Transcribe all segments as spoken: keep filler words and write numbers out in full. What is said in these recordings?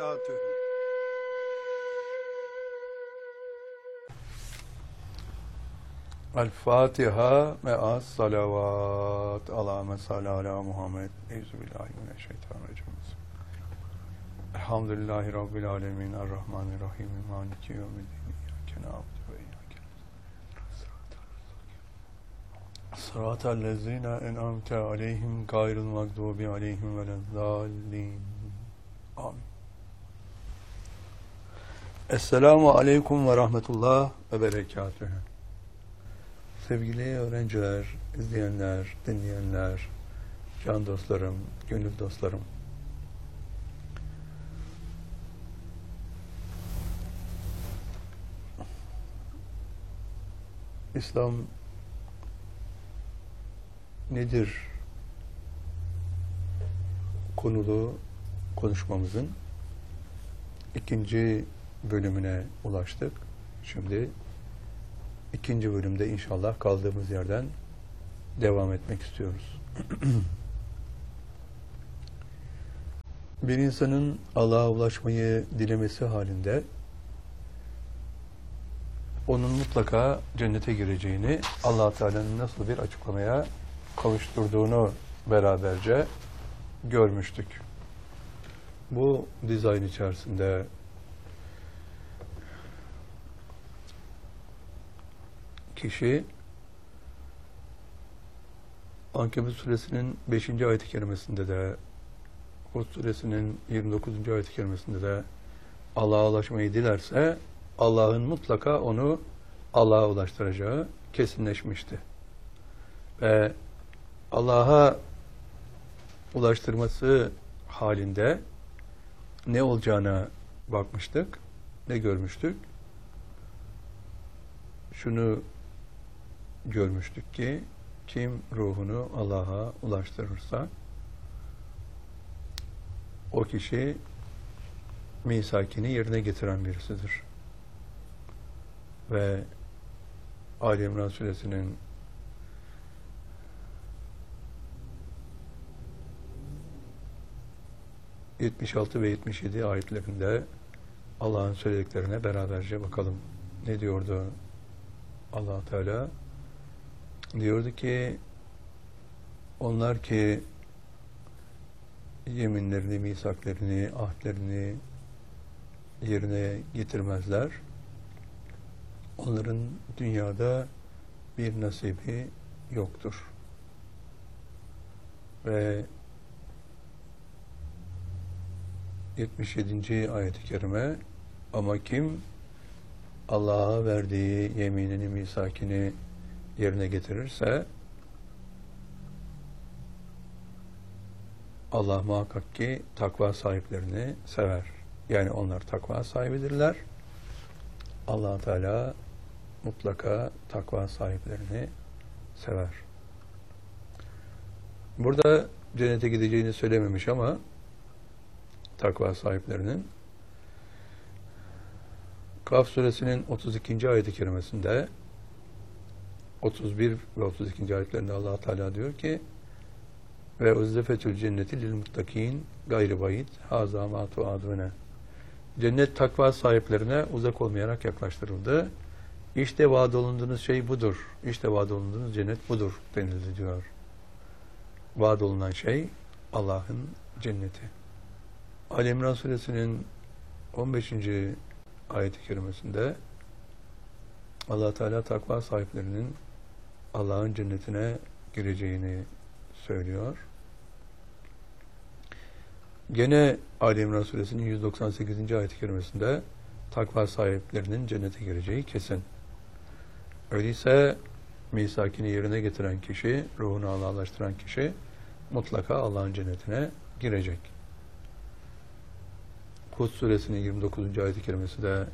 berekatühü. El-Fatiha ve as-salavat ala mesal ala Muhammed. Euzubillahimineşşeytanirracim. Elhamdülillahi Rabbil alemin. Errahmanirrahim. Maliki yevmiddin. İyyâke na'budu ve iyyâke nestaîn. Sıratallezîne en'amte aleyhim gayril mağdûbi aleyhim velezzâllîn. Amin. Esselamu aleyküm ve rahmetullah ve berekatühü. Sevgili öğrenciler, izleyenler, dinleyenler, can dostlarım, gönül dostlarım. İslam nedir konulu konuşmamızın ikinci bölümüne ulaştık. Şimdi ikinci bölümde inşallah kaldığımız yerden devam etmek istiyoruz. Bir insanın Allah'a ulaşmayı dilemesi halinde onun mutlaka cennete gireceğini, Allah Teala'nın nasıl bir açıklamaya kavuşturduğunu beraberce görmüştük. Bu dizayn içerisinde kişi Ankebut suresinin beşinci ayet-i kerimesinde de, Hud suresinin yirmi dokuzuncu ayet-i kerimesinde de Allah'a ulaşmayı dilerse Allah'ın mutlaka onu Allah'a ulaştıracağı kesinleşmişti. Ve Allah'a ulaştırması halinde ne olacağına bakmıştık, ne görmüştük? Şunu görmüştük ki kim ruhunu Allah'a ulaştırırsa o kişi misakini yerine getiren birisidir. Ve Ali İmran suresinin yetmiş altı ve yetmiş yedi ayetlerinde Allah'ın söylediklerine beraberce bakalım. Ne diyordu Allah Teala? Diyordu ki onlar ki yeminlerini, misaklerini, ahdlerini yerine getirmezler. Onların dünyada bir nasibi yoktur. Ve yetmiş yedinci ayet-i kerime ama kim Allah'a verdiği yeminini, misakini yerine getirirse Allah muhakkak ki takva sahiplerini sever. Yani onlar takva sahibidirler. Allah Teala mutlaka takva sahiplerini sever. Burada cennete gideceğini söylememiş ama takva sahiplerinin Kaf suresinin otuz ikinci ayet-i kerimesinde otuz bir ve otuz ikinci ayetlerinde Allah Teala diyor ki ve uzzefetül cenneti lil muttakin gayri bayit haza ma tuadune. Cennet takva sahiplerine uzak olmayarak yaklaştırıldı. İşte vaad olunduğunuz şey budur. İşte vaad olunduğunuz cennet budur denildi diyor. Vaad olunan şey Allah'ın cenneti. Ali İmran suresinin on beşinci ayet-i kerimesinde Allah Teala takva sahiplerinin Allah'ın cennetine gireceğini söylüyor. Gene Ali İmran suresinin yüz doksan sekizinci ayet-i kerimesinde takva sahiplerinin cennete gireceği kesin. Öyleyse misakini yerine getiren kişi, ruhunu Allah'laştıran kişi mutlaka Allah'ın cennetine girecek. Hud suresinin yirmi dokuzuncu ayet-i kerimesi de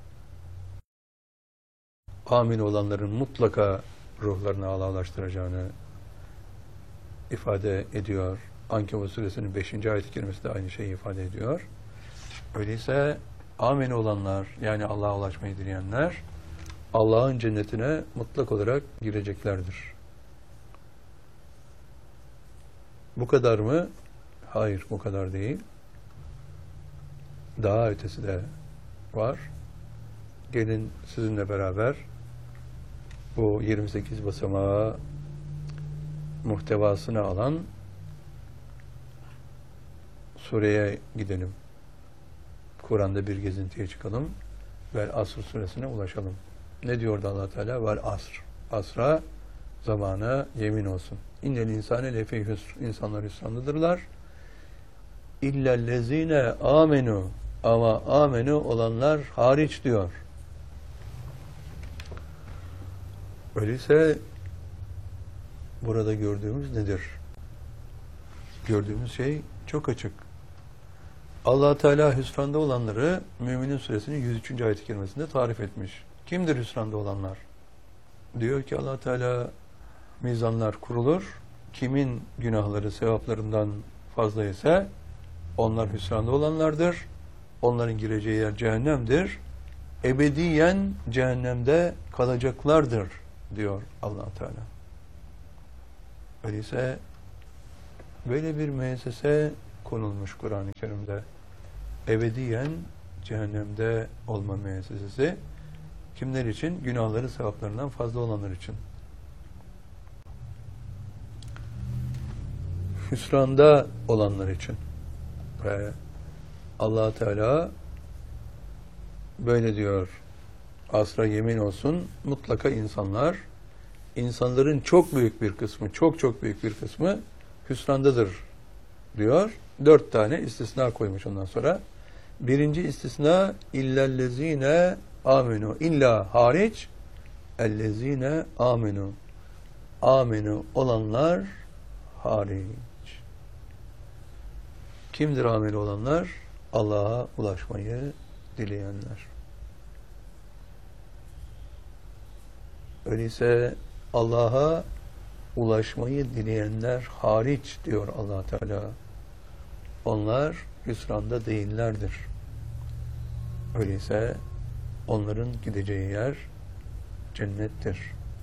amin olanların mutlaka ruhlarını Allah'laştıracağını ifade ediyor. Ankebut suresinin beşinci ayet-i kerimesi de aynı şeyi ifade ediyor. Öyleyse amin olanlar, yani Allah'a ulaşmayı dileyenler Allah'ın cennetine mutlak olarak gireceklerdir. Bu kadar mı? Hayır, bu kadar değil. daha ötesi de var. Gelin sizinle beraber bu yirmi sekiz basamağı muhtevasını alan sureye gidelim. Kur'an'da bir gezintiye çıkalım. Vel Asr suresine ulaşalım. Ne diyordu Allah Teala? Vel Asr. Asra, zamana yemin olsun. İnnel insane lefî hüsr. İnsanlar hüsrandadırlar. İllellezine amenu. Ama amenu olanlar hariç diyor. Öyleyse burada gördüğümüz nedir? Gördüğümüz şey çok açık. Allah Teala hüsranda olanları Müminin Suresinin yüz üçüncü ayet-i kerimesinde tarif etmiş. Kimdir hüsranda olanlar? Diyor ki Allah Teala, mizanlar kurulur. Kimin günahları sevaplarından fazla ise onlar hüsranda olanlardır. Onların gireceği yer cehennemdir. Ebediyen cehennemde kalacaklardır diyor Allah Teala. Öyleyse böyle bir müessese konulmuş Kur'an-ı Kerim'de. Ebediyen cehennemde olma müessesesi. Kimler için? Günahları sevaplarından fazla olanlar için. Hüsranda olanlar için. Ve Allah Teala böyle diyor. Asra yemin olsun, mutlaka insanlar, insanların çok büyük bir kısmı, çok çok büyük bir kısmı hüsrandadır diyor. Dört tane istisna koymuş ondan sonra. Birinci istisna illellezine amenu. İlla hariç ellezine amenu. Amenu olanlar hariç. Kimdir ameli olanlar? Allah'a ulaşmayı dileyenler. Öyleyse Allah'a ulaşmayı dileyenler hariç diyor Allah Teala. Onlar hüsranda değillerdir. Öyleyse onların gideceği yer cennettir.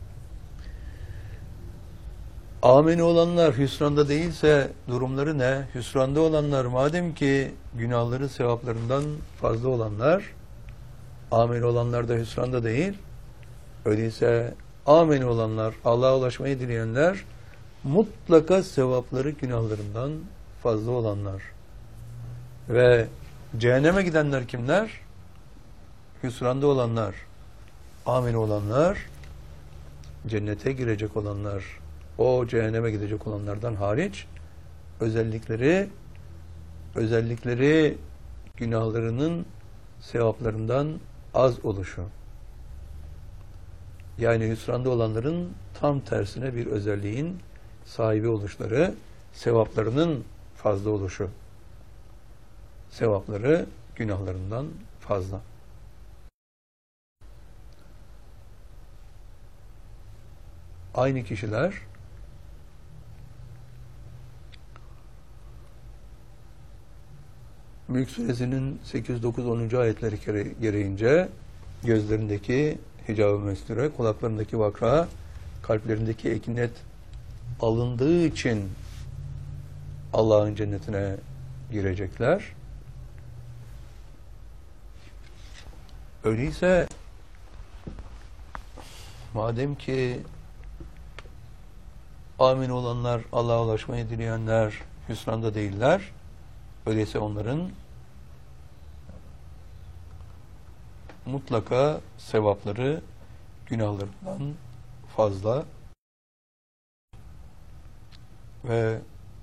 Ameni olanlar hüsranda değilse durumları ne? Hüsranda olanlar madem ki günahları sevaplarından fazla olanlar, ameni olanlar da hüsranda değil. Öyleyse ameni olanlar, Allah'a ulaşmayı dileyenler mutlaka sevapları günahlarından fazla olanlar. Ve cehenneme gidenler kimler? Hüsranda olanlar. Ameni olanlar, cennete girecek olanlar. O cehenneme gidecek olanlardan hariç özellikleri özellikleri günahlarının sevaplarından az oluşu. Yani hüsranda olanların tam tersine bir özelliğin sahibi oluşları, sevaplarının fazla oluşu. Sevapları günahlarından fazla. Aynı kişiler Mülk Suresinin sekiz, dokuz, onuncu ayetleri gereğince gözlerindeki hicab-ı mesture, kulaklarındaki vakra, kalplerindeki ekinet alındığı için Allah'ın cennetine girecekler. Öyleyse madem ki amin olanlar, Allah'a ulaşmayı dileyenler hüsranda değiller, öyleyse onların mutlaka sevapları günahlarından fazla ve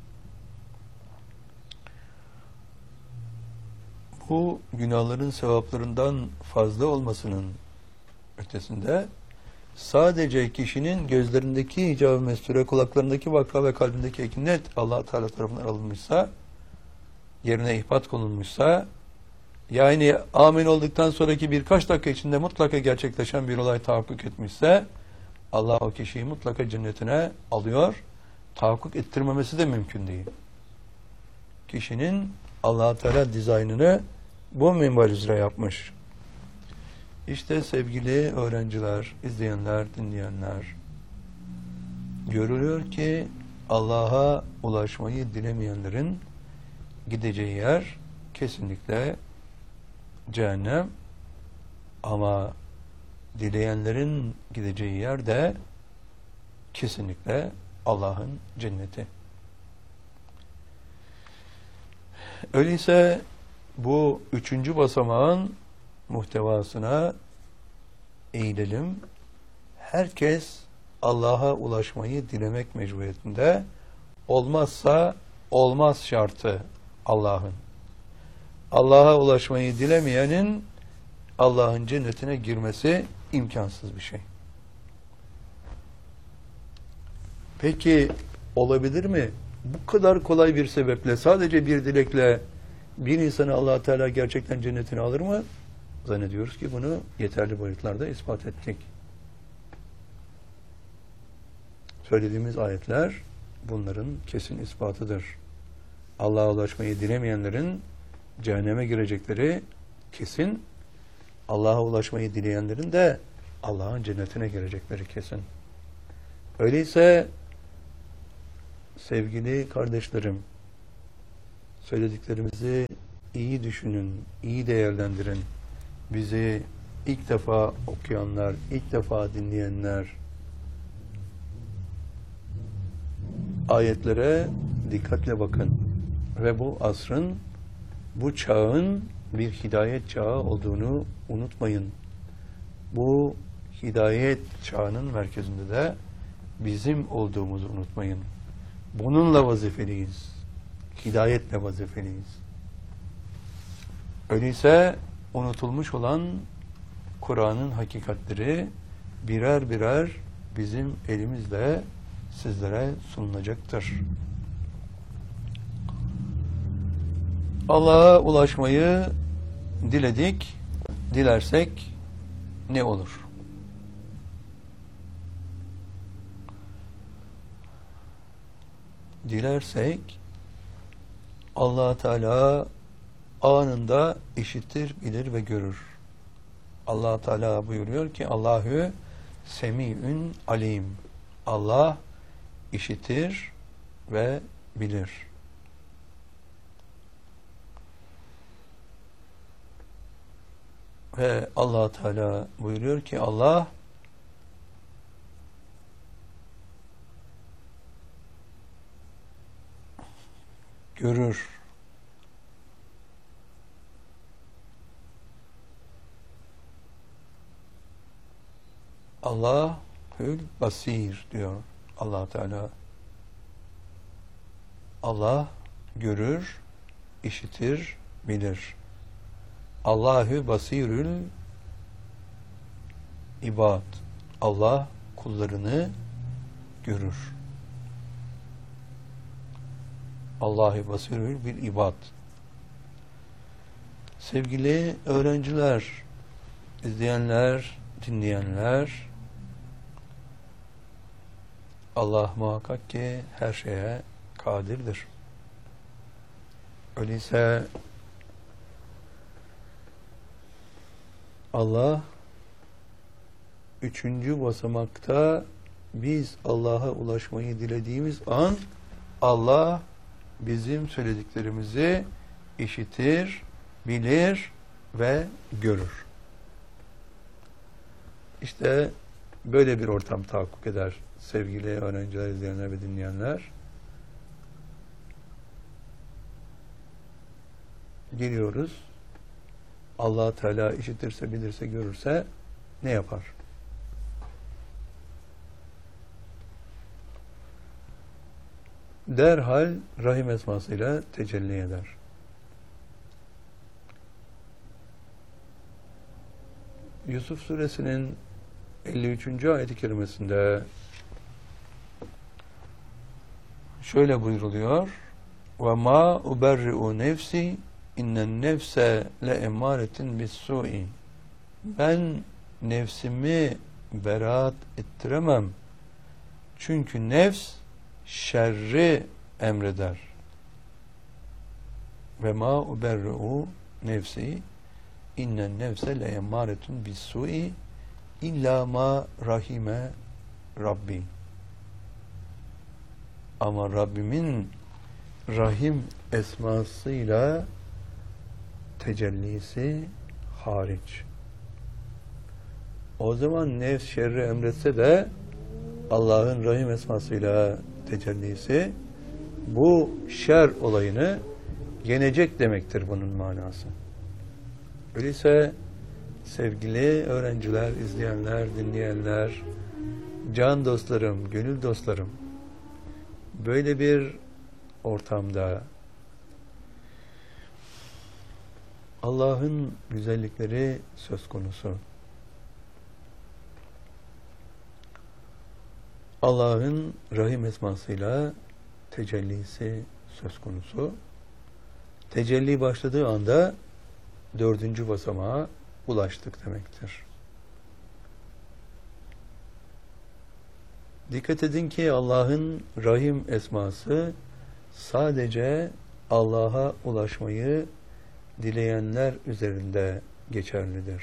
bu günahların sevaplarından fazla olmasının ötesinde sadece kişinin gözlerindeki hicab-ı mesture, kulaklarındaki vakra ve kalbindeki ekinet Allah Teala tarafından alınmışsa, yerine ihbat konulmuşsa, yani amin olduktan sonraki birkaç dakika içinde mutlaka gerçekleşen bir olay tahakkuk etmişse, Allah o kişiyi mutlaka cennetine alıyor. Tahakkuk ettirmemesi de mümkün değil. Kişinin Allah Teala dizaynını bu minval üzere yapmış. İşte sevgili öğrenciler, izleyenler, dinleyenler, görülüyor ki Allah'a ulaşmayı dilemeyenlerin gideceği yer kesinlikle cehennem, ama dileyenlerin gideceği yer de kesinlikle Allah'ın cenneti. Öyleyse bu üçüncü basamağın muhtevasına eğilelim. Herkes Allah'a ulaşmayı dilemek mecburiyetinde. Olmazsa olmaz şartı Allah'ın. Allah'a ulaşmayı dilemeyenin Allah'ın cennetine girmesi imkansız bir şey. Peki olabilir mi? Bu kadar kolay bir sebeple, sadece bir dilekle bir insanı Allah Teala gerçekten cennetine alır mı? Zannediyoruz ki bunu yeterli boyutlarda ispat ettik. Söylediğimiz ayetler bunların kesin ispatıdır. Allah'a ulaşmayı dilemeyenlerin cehenneme girecekleri kesin, Allah'a ulaşmayı dileyenlerin de Allah'ın cennetine girecekleri kesin. Öyleyse sevgili kardeşlerim, söylediklerimizi iyi düşünün, iyi değerlendirin. Bizi ilk defa okuyanlar, ilk defa dinleyenler, ayetlere dikkatle bakın ve bu asrın, bu çağın bir hidayet çağı olduğunu unutmayın. Bu hidayet çağının merkezinde de bizim olduğumuzu unutmayın. Bununla vazifeliyiz. Hidayetle vazifeliyiz. Öyleyse unutulmuş olan Kur'an'ın hakikatleri birer birer bizim elimizle sizlere sunulacaktır. Allah'a ulaşmayı diledik, dilersek ne olur? Dilersek Allah Teala anında işitir, bilir ve görür. Allah Teala buyuruyor ki Allahü Semi'ün alim. Allah işitir ve bilir. Ve Allah Teala buyuruyor ki Allah görür. Allahül basir diyor Allah Teala. Allah görür, işitir, bilir. Allahü basirül ibad. Allah kullarını görür. Allahü basirül bil ibad. Sevgili öğrenciler, izleyenler, dinleyenler, Allah muhakkak ki her şeye kadirdir. Öyleyse Allah üçüncü basamakta biz Allah'a ulaşmayı dilediğimiz an Allah bizim söylediklerimizi işitir, bilir ve görür. İşte böyle bir ortam tahakkuk eder sevgili öğrenciler, izleyenler ve dinleyenler. Geliyoruz. Allah Teala işitirse, bilirse, görürse ne yapar? Derhal Rahim esmasıyla tecelli eder. Yusuf suresinin elli üçüncü ayet-i kerimesinde şöyle buyruluyor: ve ma uberri'u nefsi innen nefse le emaretin bis-su'i. Ben nefsimi beraat ettiremem. Çünkü nefs şerri emreder. Ve ma uberri'u nefsi innen nefse le emaretun bis-su'i illa ma rahime Rabbi. Ama Rabbimin Rahim esmasıyla tecellisi hariç. O zaman nefs şerri emretse de Allah'ın Rahim esmasıyla tecellisi bu şer olayını yenecek demektir bunun manası. Öyleyse sevgili öğrenciler, izleyenler, dinleyenler, can dostlarım, gönül dostlarım, böyle bir ortamda Allah'ın güzellikleri söz konusu. Allah'ın Rahim esmasıyla tecellisi söz konusu. Tecelli başladığı anda dördüncü basamağa ulaştık demektir. Dikkat edin ki Allah'ın Rahim esması sadece Allah'a ulaşmayı dileyenler üzerinde geçerlidir.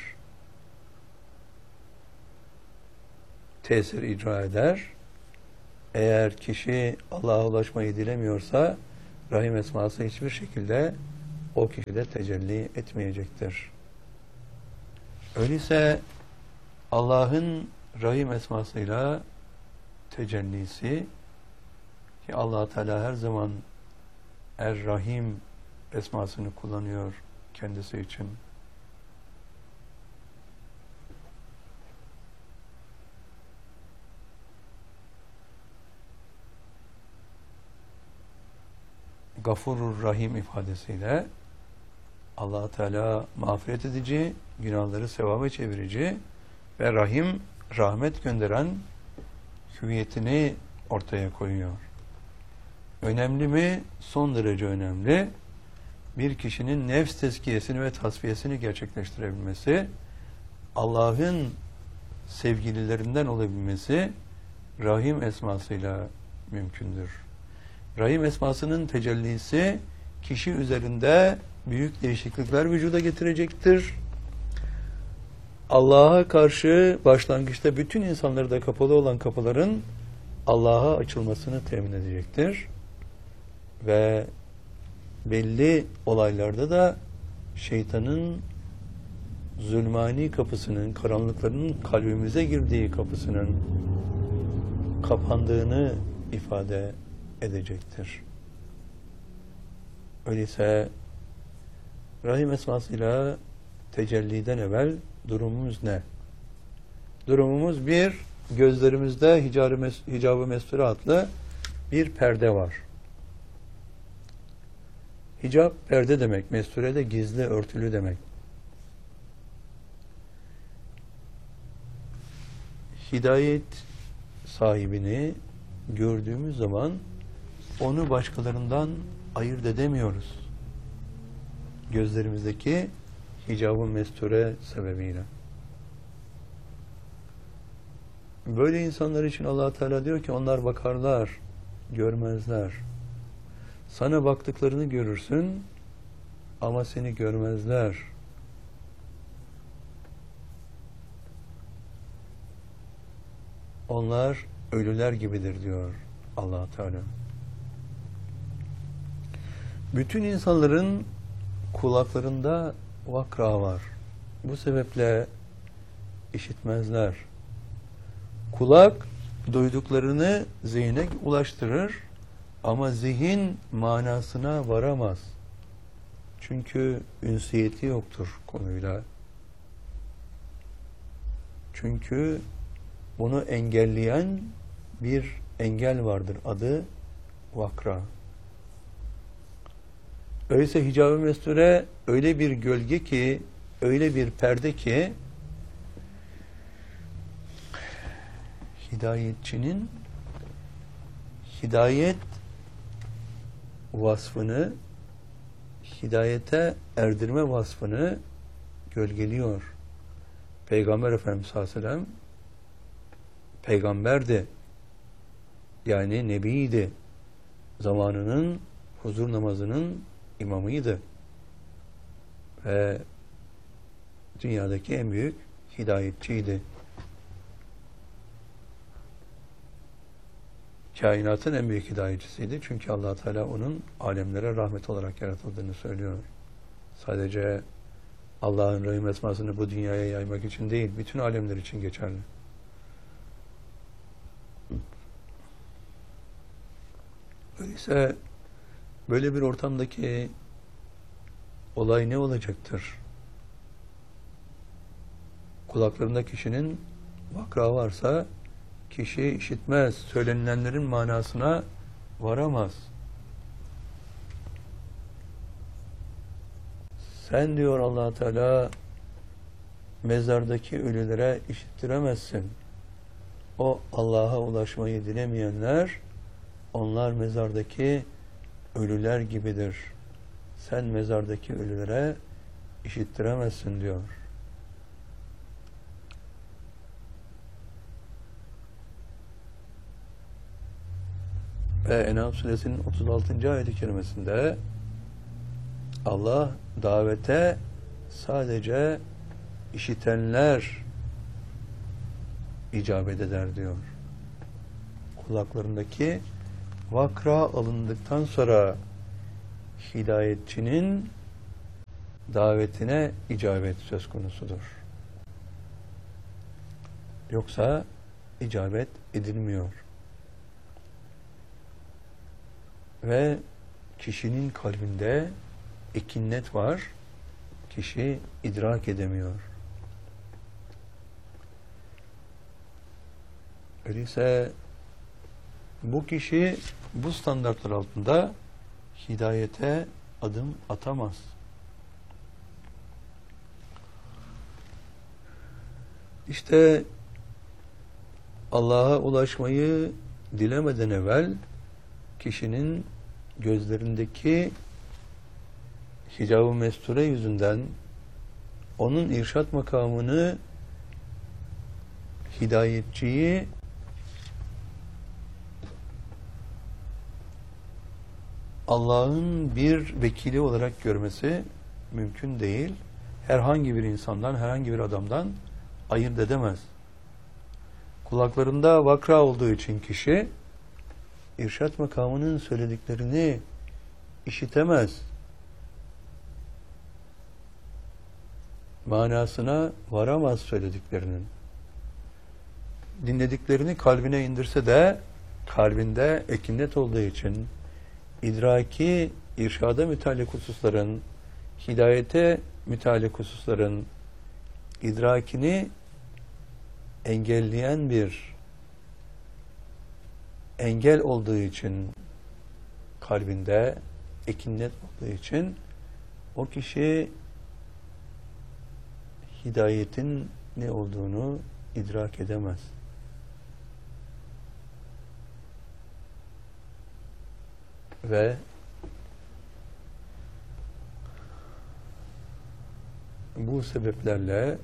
Tesir icra eder. Eğer kişi Allah'a ulaşmayı dilemiyorsa Rahim esması hiçbir şekilde o kişide tecelli etmeyecektir. Öyleyse Allah'ın Rahim esmasıyla tecellisi, ki Allah Teala her zaman Er-Rahim esmasını kullanıyor kendisi için. Gafurur Rahim ifadesiyle Allah Teala mağfiret edici, günahları sevaba çevirici ve Rahim, rahmet gönderen hüviyetini ortaya koyuyor. Önemli mi? Son derece önemli. Bir kişinin nefs tezkiyesini ve tasfiyesini gerçekleştirebilmesi, Allah'ın sevgililerinden olabilmesi Rahim esmasıyla mümkündür. Rahim esmasının tecellisi kişi üzerinde büyük değişiklikler vücuda getirecektir. Allah'a karşı başlangıçta bütün insanlarda kapalı olan kapıların Allah'a açılmasını temin edecektir. Ve belli olaylarda da şeytanın zulmani kapısının, karanlıklarının kalbimize girdiği kapısının kapandığını ifade edecektir. Öyleyse Rahim esmasıyla tecelliden evvel durumumuz ne? Durumumuz bir, gözlerimizde hicab-ı mesture adlı bir perde var. Hicab, perde demek. Mesture de gizli, örtülü demek. Hidayet sahibini gördüğümüz zaman onu başkalarından ayırt edemiyoruz. Gözlerimizdeki hicab-ı mesture sebebiyle. Böyle insanlar için Allah Teala diyor ki onlar bakarlar, görmezler. Sana baktıklarını görürsün ama seni görmezler. Onlar ölüler gibidir diyor Allah Teala. Bütün insanların kulaklarında vakra var. Bu sebeple işitmezler. Kulak duyduklarını zihne ulaştırır ama zihin manasına varamaz. Çünkü ünsiyeti yoktur konuyla. Çünkü bunu engelleyen bir engel vardır. Adı vakra. Öyleyse hicab-ı mesture öyle bir gölge ki, öyle bir perde ki hidayetçinin hidayet vasfını, hidayete erdirme vasfını gölgeliyor. Peygamber Efendimiz sallallahu aleyhi ve sellem peygamberdi. Yani nebiydi. Zamanının huzur namazının imamıydı. Ve dünyadaki en büyük hidayetçiydi. Kainatın en büyük hidayetçisiydi. Çünkü Allah Teala onun alemlere rahmet olarak yaratıldığını söylüyor. Sadece Allah'ın Rahim esmasını bu dünyaya yaymak için değil, bütün alemler için geçerli. Öyleyse böyle bir ortamdaki olay ne olacaktır? Kulaklarında kişinin vakra varsa kişi işitmez, söylenilenlerin manasına varamaz. Sen diyor Allah Teala mezardaki ölülere işittiremezsin. O Allah'a ulaşmayı dilemeyenler, onlar mezardaki ölüler gibidir. Sen mezardaki ölülere işittiremezsin diyor. Ve En'am suresinin otuz altıncı ayet-i kerimesinde Allah davete sadece işitenler icabet eder diyor. Kulaklarındaki vakra alındıktan sonra hidayetçinin davetine icabet söz konusudur. Yoksa icabet edilmiyor. Ve kişinin kalbinde ekinnet var. Kişi idrak edemiyor. Öyleyse bu kişi bu standartlar altında hidayete adım atamaz. İşte Allah'a ulaşmayı dilemeden evvel kişinin gözlerindeki hicab-ı mesture yüzünden onun irşat makamını, hidayetçiyi Allah'ın bir vekili olarak görmesi mümkün değil. Herhangi bir insandan, herhangi bir adamdan ayırt edemez. Kulaklarında vakra olduğu için kişi irşat makamının söylediklerini işitemez. Manasına varamaz söylediklerinin. Dinlediklerini kalbine indirse de kalbinde ekinnet olduğu için idraki, irşada müteallik hususların, hidayete müteallik hususların idrakini engelleyen bir engel olduğu için, kalbinde ekinnet olduğu için o kişi hidayetin ne olduğunu idrak edemez. Ve bu sebeplerle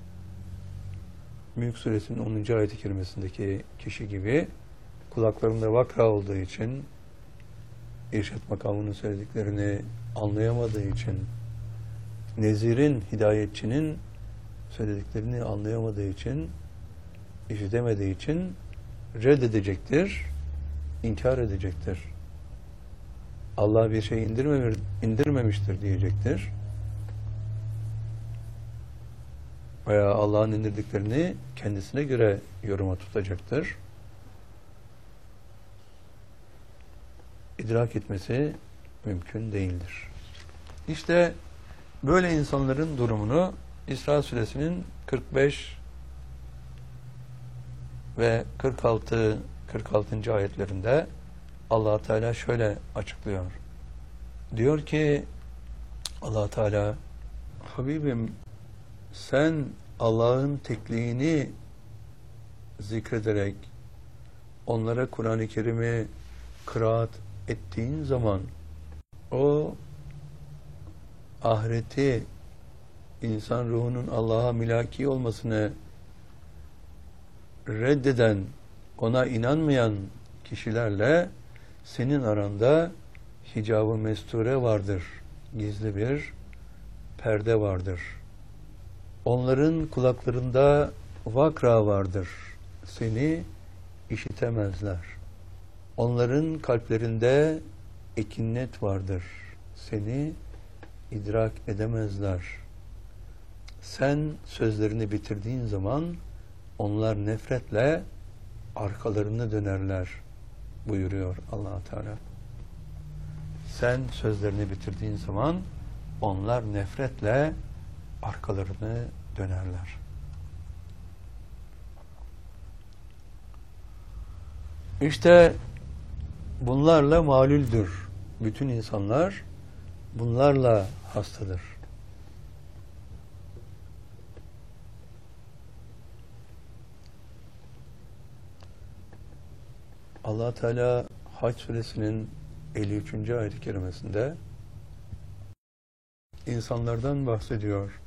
Mülk Suresinin onuncu ayet-i kerimesindeki kişi gibi kulaklarında vakra olduğu için, irşat makamının söylediklerini anlayamadığı için, nezirin, hidayetçinin söylediklerini anlayamadığı için, işitemediği için reddedecektir, inkar edecektir. Allah bir şey indirmemiştir diyecektir. Veya Allah'ın indirdiklerini kendisine göre yoruma tutacaktır. İdrak etmesi mümkün değildir. İşte böyle insanların durumunu İsra Suresinin kırk beş ve kırk altı kırk altıncı ayetlerinde Allah Teala şöyle açıklıyor. Diyor ki Allah Teala, Habibim sen Allah'ın tekliğini zikrederek onlara Kur'an-ı Kerim'i kıraat ettiğin zaman o ahireti, insan ruhunun Allah'a milaki olmasını reddeden, ona inanmayan kişilerle senin aranda hicab-ı mesture vardır. Gizli bir perde vardır. Onların kulaklarında vakra vardır. Seni işitemezler. Onların kalplerinde ekinnet vardır. Seni idrak edemezler. sen sözlerini bitirdiğin zaman onlar nefretle arkalarını dönerler buyuruyor Allah Teala. Sen sözlerini bitirdiğin zaman onlar nefretle arkalarını dönerler. İşte bunlarla malüldür. Bütün insanlar bunlarla hastadır. Allah Teala Hac suresinin elli üçüncü ayet-i kerimesinde insanlardan bahsediyor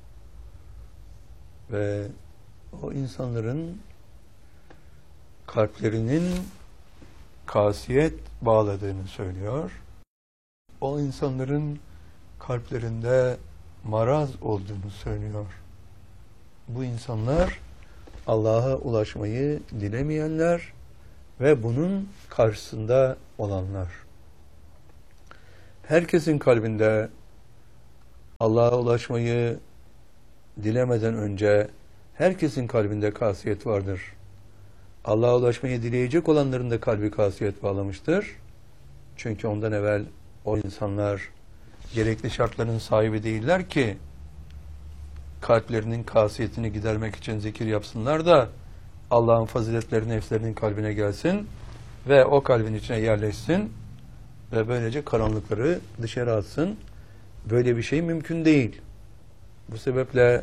ve o insanların kalplerinin kasiyet bağladığını söylüyor. O insanların kalplerinde maraz olduğunu söylüyor. Bu insanlar Allah'a ulaşmayı dilemeyenler ve bunun karşısında olanlar. Herkesin kalbinde Allah'a ulaşmayı dilemeden önce herkesin kalbinde kasiyet vardır. Allah'a ulaşmayı dileyecek olanların da kalbi kasiyet bağlamıştır. Çünkü ondan evvel o insanlar gerekli şartların sahibi değiller ki kalplerinin kasiyetini gidermek için zikir yapsınlar da Allah'ın faziletleri nefslerinin kalbine gelsin ve o kalbin içine yerleşsin ve böylece karanlıkları dışarı atsın. Böyle bir şey mümkün değil. Bu sebeple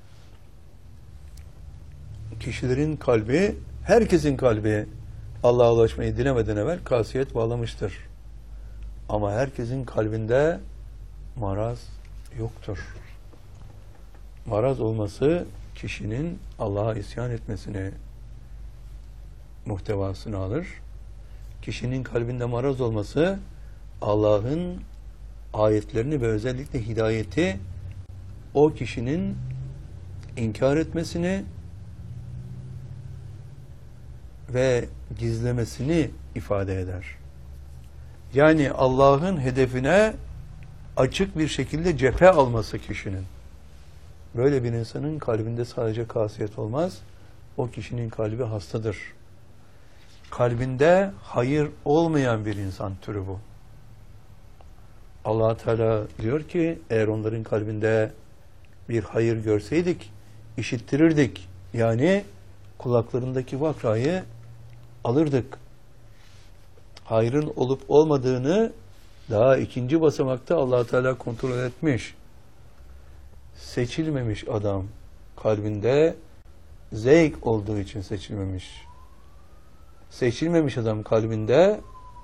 kişilerin kalbi, herkesin kalbi Allah'a ulaşmayı dilemeden evvel kasiyet bağlamıştır. Ama herkesin kalbinde maraz yoktur. Maraz olması kişinin Allah'a isyan etmesini muhtevasını alır. Kişinin kalbinde maraz olması Allah'ın ayetlerini ve özellikle hidayeti o kişinin inkar etmesini ve gizlemesini ifade eder. Yani Allah'ın hedefine açık bir şekilde cephe alması kişinin. Böyle bir insanın kalbinde sadece kasiyet olmaz. O kişinin kalbi hastadır. Kalbinde hayır olmayan bir insan türü bu. Allah Teala diyor ki eğer onların kalbinde bir hayır görseydik işittirirdik. Yani kulaklarındaki vakrayı alırdık. Hayrın olup olmadığını daha ikinci basamakta Allah Teala kontrol etmiş. Seçilmemiş adam kalbinde zevk olduğu için seçilmemiş. Seçilmemiş adam kalbinde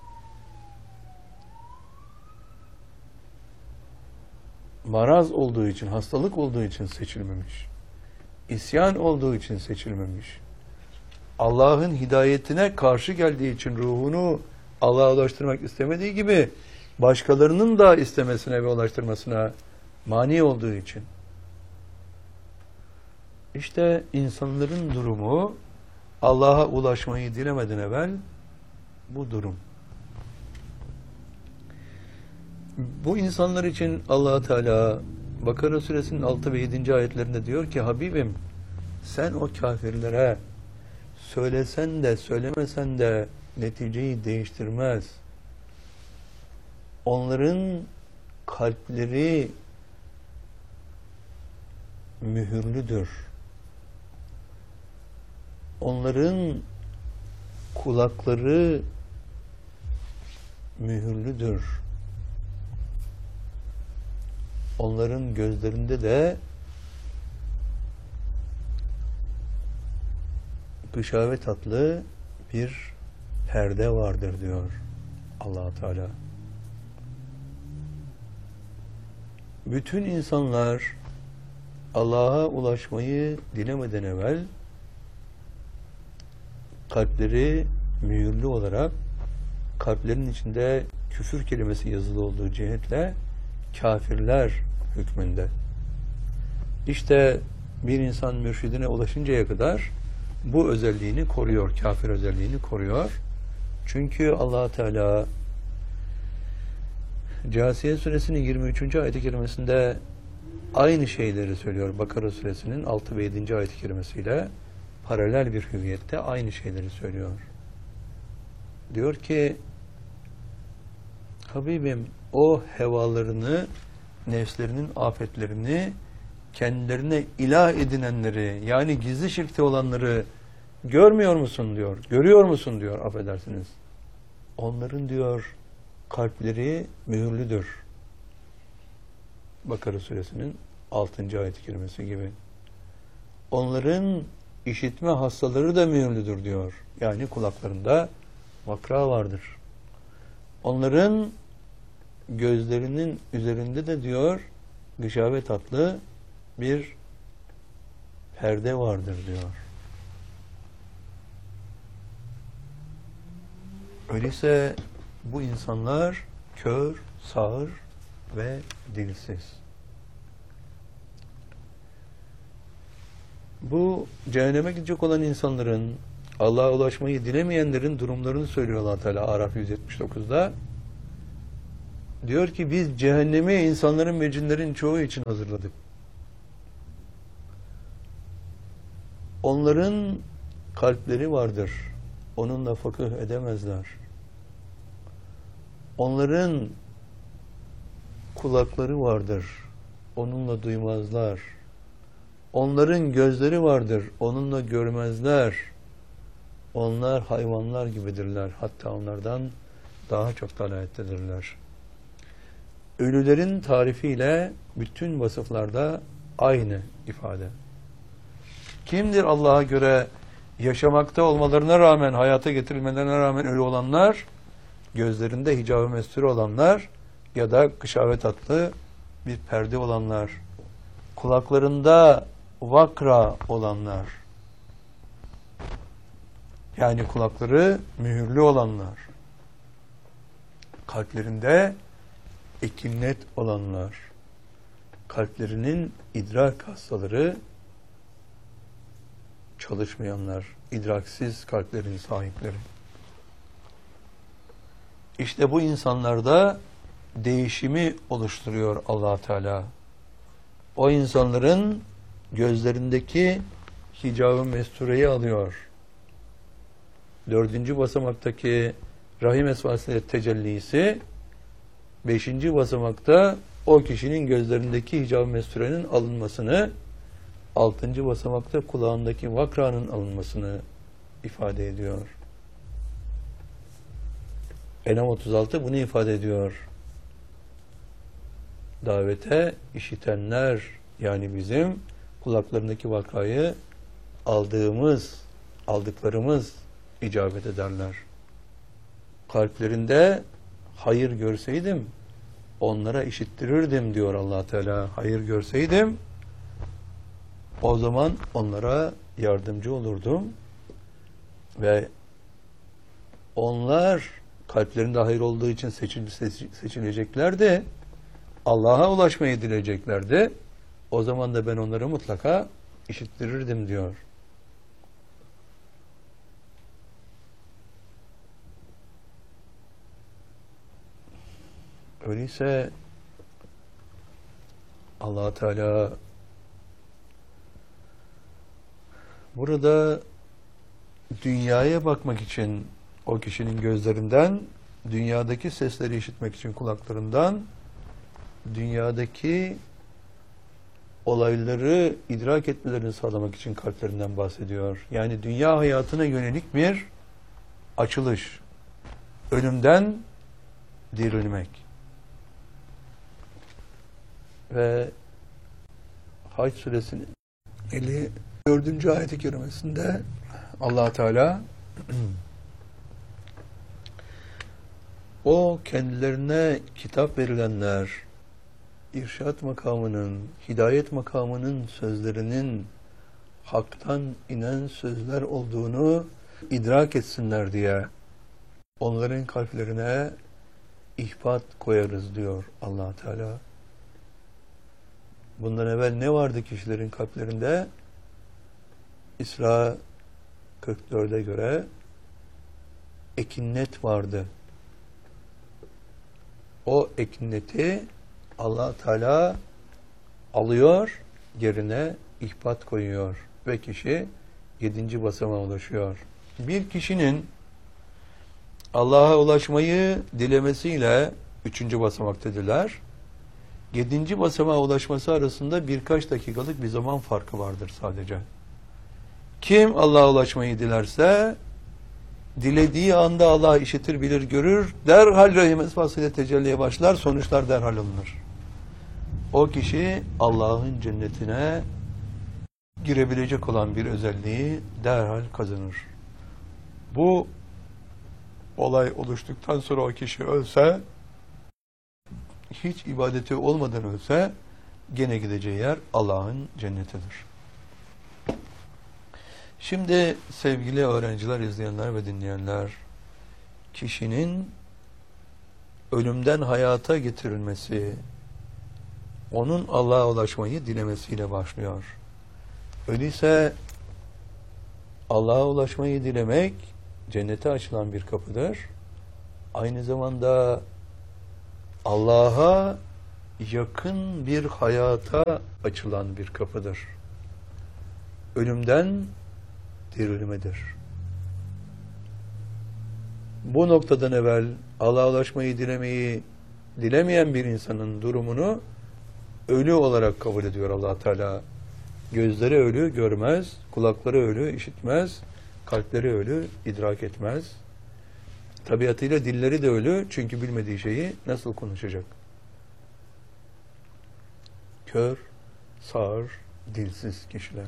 maraz olduğu için, hastalık olduğu için seçilmemiş. İsyan olduğu için seçilmemiş. Allah'ın hidayetine karşı geldiği için ruhunu Allah'a ulaştırmak istemediği gibi başkalarının da istemesine ve ulaştırmasına mani olduğu için. İşte insanların durumu Allah'a ulaşmayı dilemeden evvel bu durum. Bu insanlar için Allah Teala Bakara suresinin altı ve yedinci ayetlerinde diyor ki Habibim sen o kafirlere söylesen de söylemesen de neticeyi değiştirmez. Onların kalpleri mühürlüdür. Onların kulakları mühürlüdür. Onların gözlerinde de gışave tatlı bir perde vardır diyor Allah Teala. Bütün insanlar Allah'a ulaşmayı dilemeden evvel kalpleri mühürlü olarak kalplerin içinde küfür kelimesi yazılı olduğu cihetle kafirler hükmünde. İşte bir insan mürşidine ulaşıncaya kadar bu özelliğini koruyor, kafir özelliğini koruyor. Çünkü Allah Teala Câsiye suresinin yirmi üçüncü ayet-i kerimesinde aynı şeyleri söylüyor. Bakara suresinin altı ve yedinci ayet-i kerimesiyle paralel bir hüviyette aynı şeyleri söylüyor. Diyor ki Habibim, o hevalarını, nefslerinin afetlerini, kendilerine ilah edinenleri, yani gizli şirkte olanları görmüyor musun diyor. Görüyor musun diyor, affedersiniz. Onların diyor kalpleri mühürlüdür. Bakara suresinin altıncı ayet-i kerimesi gibi. Onların işitme hastaları da mühürlüdür diyor. Yani kulaklarında vakra vardır. Onların gözlerinin üzerinde de diyor gışavet adlı bir perde vardır diyor. Öyleyse bu insanlar kör, sağır ve dilsiz. Bu cehenneme gidecek olan insanların, Allah'a ulaşmayı dilemeyenlerin durumlarını söylüyor Allah Teala Araf yüz yetmiş dokuzda. Diyor ki biz cehennemi insanların ve cinlerin çoğu için hazırladık. Onların kalpleri vardır. Onunla fıkıh edemezler. Onların kulakları vardır. Onunla duymazlar. Onların gözleri vardır. Onunla görmezler. Onlar hayvanlar gibidirler. Hatta onlardan daha çok dalayettedirler. Ölülerin tarifiyle bütün vasıflarda aynı ifade. Kimdir Allah'a göre yaşamakta olmalarına rağmen, hayata getirilmelerine rağmen ölü olanlar? Gözlerinde hicab-ı mestur olanlar ya da gışavet adlı bir perde olanlar. Kulaklarında vakra olanlar. Yani kulakları mühürlü olanlar. Kalplerinde ekinnet olanlar. Kalplerinin idrak hastaları çalışmayanlar, idraksiz kalplerin sahipleri. İşte bu insanlarda değişimi oluşturuyor Allah Teala. O insanların gözlerindeki hicab-ı mestureyi alıyor. Dördüncü basamaktaki rahim esvasıyla tecellisi, beşinci basamakta o kişinin gözlerindeki hicab-ı mesturenin alınmasını, altıncı basamakta kulağındaki vakranın alınmasını ifade ediyor. Enam otuz altı bunu ifade ediyor. Davete işitenler, yani bizim kulaklarındaki vakayı aldığımız, aldıklarımız icabet ederler. Kalplerinde hayır görseydim onlara işittirirdim diyor Allah Teala. Hayır görseydim o zaman onlara yardımcı olurdum ve onlar kalplerinde hayır olduğu için seçil, seçileceklerdi. Allah'a ulaşmayı dileyeceklerdi. O zaman da ben onları mutlaka işittirirdim diyor. Öyleyse Allah Teala burada dünyaya bakmak için o kişinin gözlerinden, dünyadaki sesleri işitmek için kulaklarından, dünyadaki olayları idrak etmelerini sağlamak için kalplerinden bahsediyor. Yani dünya hayatına yönelik bir açılış. Ölümden dirilmek. Ve Hac suresinin elli dördüncü ayet-i kerimesinde Allah Teala o kendilerine kitap verilenler irşat makamının, hidayet makamının sözlerinin haktan inen sözler olduğunu idrak etsinler diye onların kalplerine ihbat koyarız diyor Allah Teala. Bundan evvel ne vardı kişilerin kalplerinde? İsra kırk dörde göre ekinnet vardı. O ekinneti Allah Teala alıyor, yerine ihbat koyuyor ve kişi yedinci basamağa ulaşıyor. Bir kişinin Allah'a ulaşmayı dilemesiyle üçüncü basamaktadirler. Yedinci basamağa ulaşması arasında birkaç dakikalık bir zaman farkı vardır sadece. Kim Allah'a ulaşmayı dilerse, dilediği anda Allah işitir, bilir, görür, derhal rahim esmasıyla tecelliye başlar, sonuçlar derhal alınır. O kişi Allah'ın cennetine girebilecek olan bir özelliği derhal kazanır. Bu olay oluştuktan sonra o kişi ölse, hiç ibadeti olmadan ölse, gene gideceği yer Allah'ın cennetidir. Şimdi sevgili öğrenciler, izleyenler ve dinleyenler, kişinin ölümden hayata getirilmesi, onun Allah'a ulaşmayı dilemesiyle başlıyor. Öyleyse Allah'a ulaşmayı dilemek cennete açılan bir kapıdır. Aynı zamanda Allah'a yakın bir hayata açılan bir kapıdır. Ölümden dirilmedir. Bu noktadan evvel Allah'a ulaşmayı dilemeyi dilemeyen bir insanın durumunu ölü olarak kabul ediyor Allah Teala. Gözleri ölü görmez, kulakları ölü işitmez, kalpleri ölü idrak etmez. Tabiatıyla dilleri de ölü, çünkü bilmediği şeyi nasıl konuşacak? Kör, sağır, dilsiz kişiler.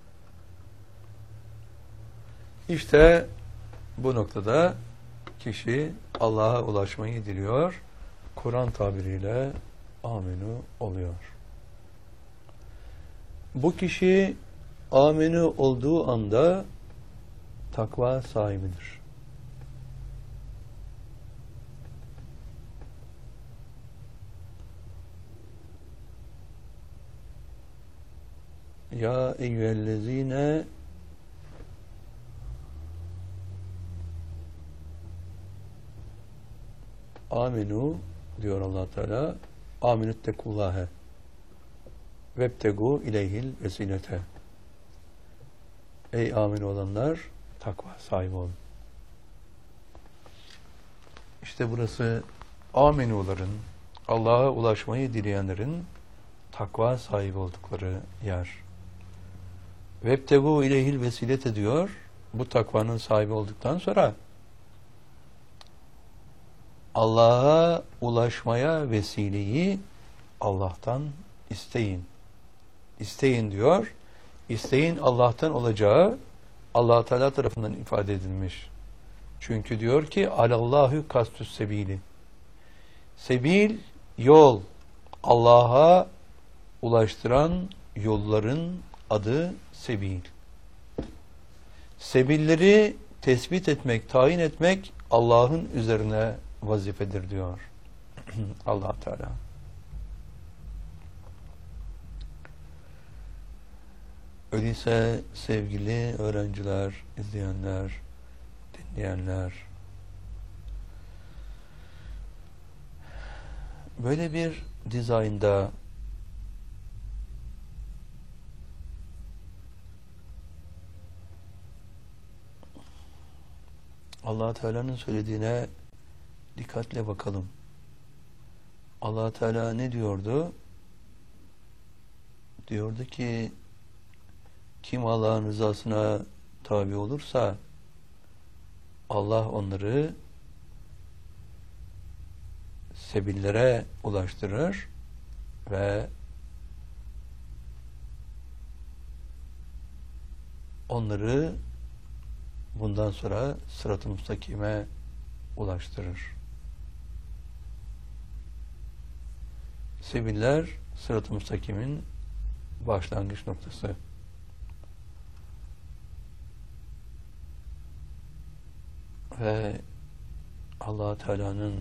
İşte bu noktada kişi Allah'a ulaşmayı diliyor. Kur'an tabiriyle amenü oluyor. Bu kişi amenü olduğu anda takva sahibidir. Ya eyyühellezine aminu diyor Allah Teala, aminüttekullâhe vebtegu ileyhil vesilete. Ey amin olanlar, takva sahibi olun. İşte burası aminuların, Allah'a ulaşmayı dileyenlerin takva sahibi oldukları yer. Vebtegu ileyhil vesilete diyor. Bu takvanın sahibi olduktan sonra Allah'a ulaşmaya vesileyi Allah'tan isteyin. İsteyin diyor. İsteyin Allah'tan olacağı Allah Teala tarafından ifade edilmiş. Çünkü diyor ki alallahu kastüs sebili. Sebil yol. Allah'a ulaştıran yolların adı sebil. Sebilleri tespit etmek, tayin etmek Allah'ın üzerine vazifedir diyor Allah Teala. Öyleyse sevgili öğrenciler, izleyenler, dinleyenler, böyle bir dizaynda Allah Teala'nın söylediğine dikkatle bakalım. Allah Teala ne diyordu? Diyordu ki kim Allah'ın rızasına tabi olursa Allah onları sebillere ulaştırır ve onları bundan sonra sırat-ı müstakime ulaştırır. Sebiller sırat-ı müstakimin başlangıç noktası. Ve Allah Teala'nın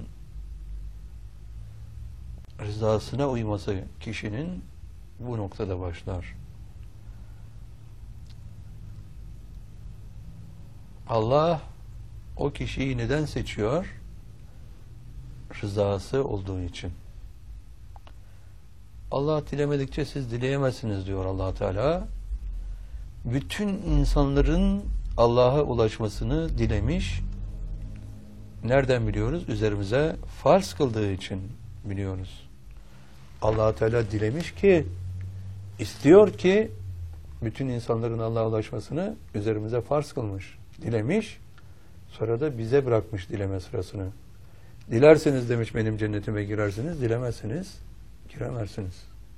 rızasına uyması kişinin bu noktada başlar. Allah o kişiyi neden seçiyor? Rızası olduğu için. Allah dilemedikçe siz dileyemezsiniz diyor Allah Teala. Bütün insanların Allah'a ulaşmasını dilemiş. Nereden biliyoruz? Üzerimize farz kıldığı için biliyoruz. Allah Teala dilemiş ki, istiyor ki bütün insanların Allah'a ulaşmasını üzerimize farz kılmış. Dilemiş, sonra da bize bırakmış dileme sırasını. Dilerseniz demiş benim cennetime girersiniz, dilemezseniz giremezsiniz.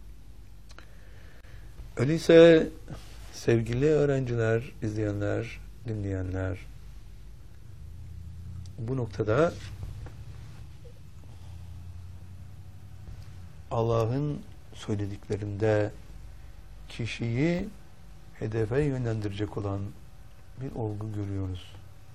Öyleyse sevgili öğrenciler, izleyenler, dinleyenler, bu noktada Allah'ın söylediklerinde kişiyi hedefe yönlendirecek olan bir olgu görüyoruz.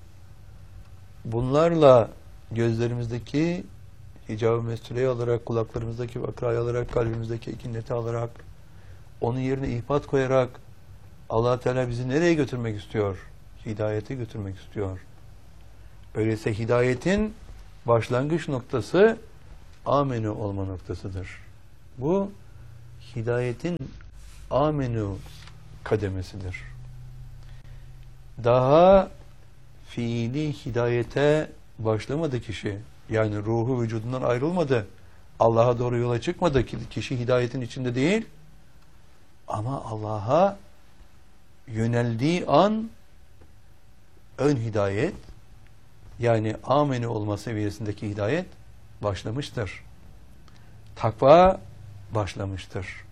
Bunlarla gözlerimizdeki hicab-ı mestureyi alarak, kulaklarımızdaki vakrayı alarak, kalbimizdeki ekineti alarak, onun yerine ihbat koyarak Allah Teala bizi nereye götürmek istiyor? Hidayete götürmek istiyor. Öyleyse hidayetin başlangıç noktası amenü olma noktasıdır. Bu hidayetin amenü kademesidir. Daha fiili hidayete başlamadı kişi. Yani ruhu vücudundan ayrılmadı. Allah'a doğru yola çıkmadı. Kişi hidayetin içinde değil. Ama Allah'a yöneldiği an ön hidayet, yani amenü olma seviyesindeki hidayet başlamıştır. Takva başlamıştır.